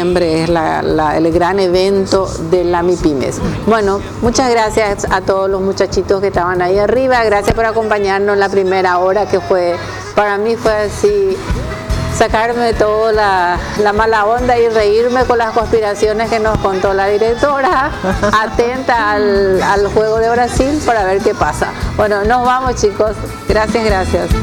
diciembre es el gran evento de la MIPYMES. Bueno, muchas gracias a todos los muchachitos que estaban ahí arriba, gracias por acompañarnos en la primera hora, que para mí fue así, sacarme de toda la mala onda y reírme con las conspiraciones que nos contó la directora, atenta al juego de Brasil para ver qué pasa. Bueno, nos vamos, chicos. Gracias.